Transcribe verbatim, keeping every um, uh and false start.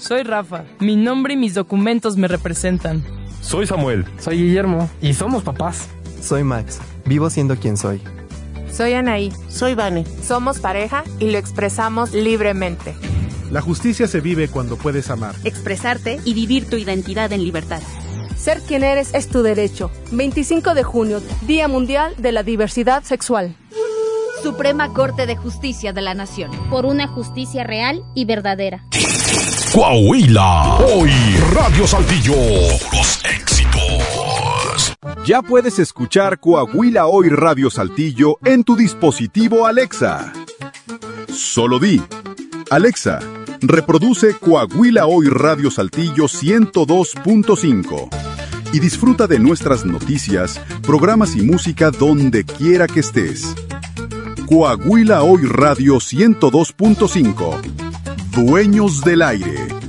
Soy Rafa. Mi nombre y mis documentos me representan. Soy Samuel. Soy Guillermo. Y somos papás. Soy Max. Vivo siendo quien soy. Soy Anaí. Soy Vane. Somos pareja y lo expresamos libremente. La justicia se vive cuando puedes amar, expresarte y vivir tu identidad en libertad. Ser quien eres es tu derecho. veinticinco de junio, Día Mundial de la Diversidad Sexual. Suprema Corte de Justicia de la Nación. Por una justicia real y verdadera. Coahuila. Hoy Radio Saltillo. Los éxitos. Ya puedes escuchar Coahuila Hoy Radio Saltillo en tu dispositivo Alexa. Solo di: Alexa, reproduce Coahuila Hoy Radio Saltillo ciento dos punto cinco y disfruta de nuestras noticias, programas y música donde quiera que estés. Coahuila Hoy Radio ciento dos punto cinco. Dueños del aire.